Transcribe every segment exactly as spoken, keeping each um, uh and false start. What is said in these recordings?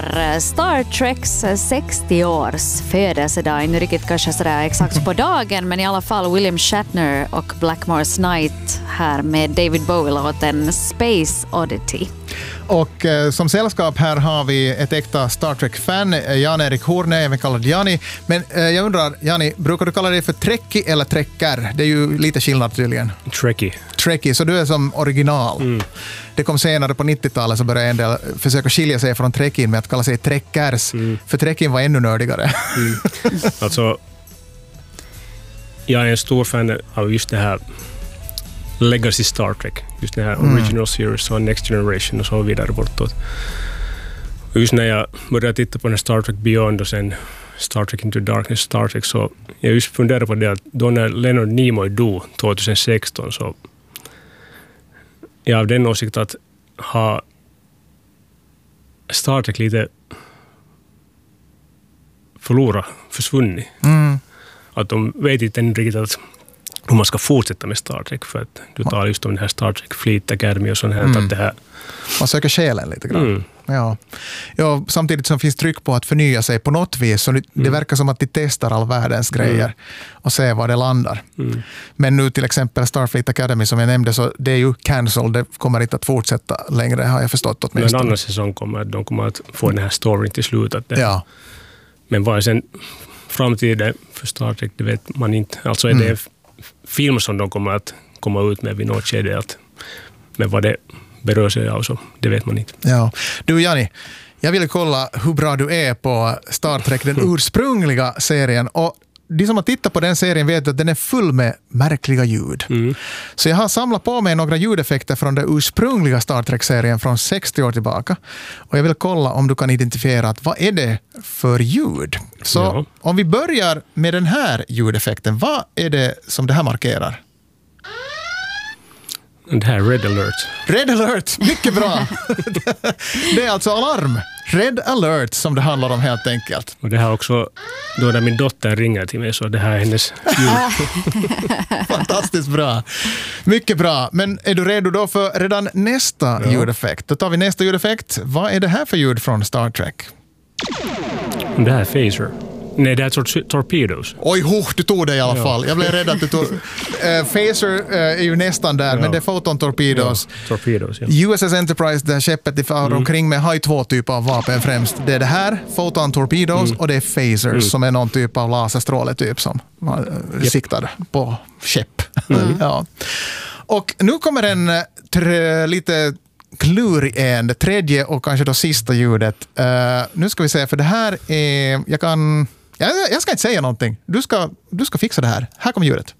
Star Treks sextio-års födelsedag, inte riktigt kanske sådär exakt på dagen, men i alla fall William Shatner och Blackmore's Night här med David Bowie-låten Space Oddity. Och eh, som sällskap här har vi ett äkta Star Trek-fan, Jan-Erik Horne, även kallad Jani. Men eh, jag undrar, Jani, brukar du kalla dig för Trekkie eller Trekker? Det är ju lite skillnad tydligen. Trekkie. Trekkie, så du är som original. Mm. Det kom senare på nittiotalet så började en del försöka skilja sig från Trekkie med att kalla sig Trekkers. Mm. För Trekkie var ännu nördigare. Mm. Alltså, jag är en stor fan av just det här Legacy Star Trek. Just det här mm. Original Series och Next Generation och så vidare bortåt. Och just när jag började titta på den Star Trek Beyond och sen Star Trek Into Darkness, Star Trek, så jag just funderade på det att då när Leonard Nimoy dog tjugohundrasexton så jag har den åsikt att ha Star Trek lite förlorat, försvunnit. Mm. Att de vet inte riktigt att hur man ska fortsätta med Star Trek, för att du talar just om den här Star Trek Fleet Academy och sånt här. Mm. Att det här... Man söker själen lite grann. Mm. Ja. Ja, samtidigt som finns tryck på att förnya sig på något vis, så det mm. verkar som att de testar all världens grejer mm. och ser var det landar. Mm. Men nu till exempel Starfleet Academy som jag nämnde, så det är ju cancelled, det kommer inte att fortsätta längre, har jag förstått åtminstone. Men en annan säsong kommer, de kommer att få den här storyn till slut. Att det, ja. Men vad är sen framtiden för Star Trek, det vet man inte. Alltså är mm. det film som de kommer att komma ut med vid något skede, att men vad det berör sig av så, det vet man inte. Ja. Du Jani, jag ville kolla hur bra du är på Star Trek, den ursprungliga serien, och de som har tittat på den serien vet att den är full med märkliga ljud. Mm. Så jag har samlat på mig några ljudeffekter från den ursprungliga Star Trek-serien från sextio år tillbaka. Och jag vill kolla om du kan identifiera att vad är det för ljud. Så ja. Om vi börjar med den här ljudeffekten, vad är det som det här markerar? Det här är Red Alert. Red Alert, mycket bra. Det är alltså alarm. Red Alert som det handlar om helt enkelt. Och det här också, då när min dotter ringer till mig, så det här är hennes ljud. Fantastiskt bra. Mycket bra. Men är du redo då för redan nästa ja. ljudeffekt? Då tar vi nästa ljudeffekt. Vad är det här för ljud från Star Trek? Det här är phaser. Nej, det är tor- torpedos. Oj, oh, du tog det i alla fall. Jag blev rädd att du tog... Uh, phaser uh, är ju nästan där, ja. Men det är Photon Torpedos. Ja, torpedos, ja. U S S Enterprise, det här skeppet de far mm. omkring med, har ju två typer av vapen främst. Det är det här, Photon Torpedos, mm. och det är phasers mm. som är någon typ av laserstråle typ som man uh, yep. siktar på skepp. Mm. Ja. Och nu kommer en tr- lite... klurig en, det tredje och kanske då sista ljudet. Uh, nu ska vi se, för det här är... Jag kan... Jag, jag ska inte säga någonting. Du ska, du ska fixa det här. Här kommer ljudet.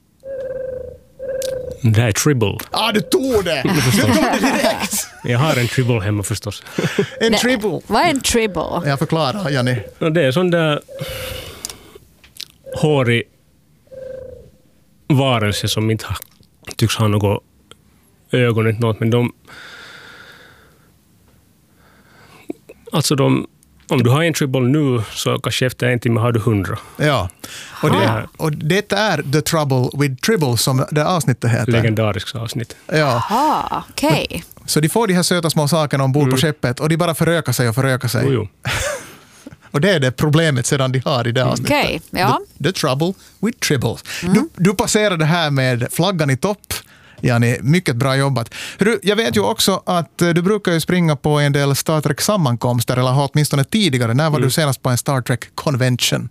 Det här är tribble. Ah, du tog det! Du tog det direkt! Jag har en tribble hemma förstås. En Nej, tribble? Vad är en tribble? Jag förklarar, Janni. Det är sån där hårig varelse som inte tycks ha något ögon eller något, men de... Alltså de... Om du har en tribble nu så kanske efter en timme har du hundra. Ja, och det, och det är The Trouble with Tribble som det avsnittet heter. Legendariskt avsnitt. Ja. Aha, okej. Okay. Så de får de här söta små sakerna ombord mm. på skeppet och de bara förökar sig och förökar sig. Jo, jo. Och det är det problemet sedan de har i det avsnittet. Okej, okay, ja. The, the Trouble with Tribble. Mm. Du, du passerar det här med flaggan i topp. Jani, mycket bra jobbat. Du, jag vet ju också att du brukar ju springa på en del Star Trek-sammankomster, eller har åtminstone tidigare. När var mm. du senast på en Star Trek-convention?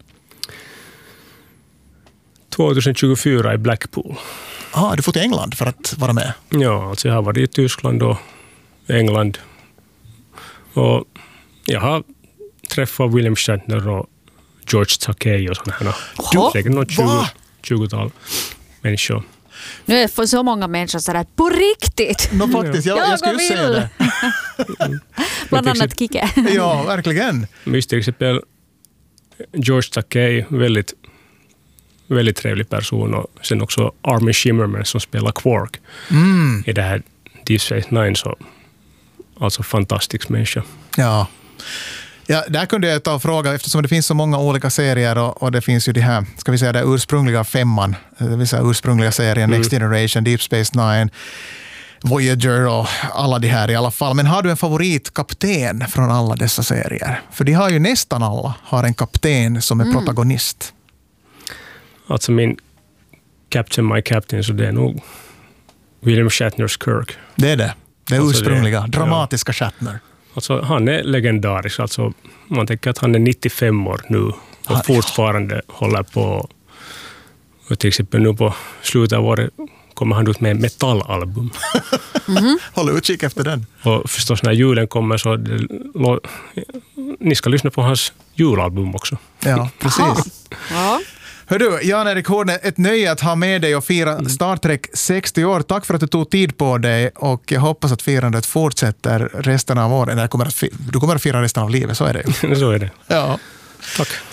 tjugohundratjugofyra i Blackpool. Ah, du får till England för att vara med? Ja, alltså jag har varit i Tyskland och England. Och jag har träffat William Shatner och George Takei och sådana här. Du, säkert något tjugotal människor. Nu är för så många människor sådär, på riktigt. No, faktiskt, jag, jag, jag skulle säga det. Bland annat Kike. Ja, verkligen. Just till exempel George Takei, väldigt, väldigt trevlig person. Och sen också Armin Shimmerman som spelar Quark mm. i det här Deep Space Nine. Så, alltså fantastisk människa. Ja. Ja, där kunde jag ta och fråga, eftersom det finns så många olika serier och, och det finns ju de här, ska vi säga det ursprungliga femman, det vill säga ursprungliga serien mm. Next Generation, Deep Space Nine. Voyager och alla de här i alla fall. Men har du en favoritkapten från alla dessa serier? För de har ju nästan alla har en kapten som är mm. protagonist. Alltså min Captain, my Captain, så det är nog William Shatners Kirk. Det är det. Det är alltså ursprungliga, det, dramatiska ja. Shatner. Alltså han är legendarisk. Alltså, man tänker att han är nittiofem år nu och han, fortfarande ja. håller på. Och till exempel nu på slutet av året kommer han ut med metallalbum. Mm-hmm. Håll utkik efter den. Och förstås när julen kommer så det, lo, ni ska lyssna på hans julalbum också. Ja, precis. Ja. Hör du, Jan-Erik Horne, ett nöje att ha med dig och fira Star Trek sextio år. Tack för att du tog tid på dig och jag hoppas att firandet fortsätter resten av året. Eller kommer att, du kommer att fira resten av livet, så är det ju. Så är det. Ja. Tack.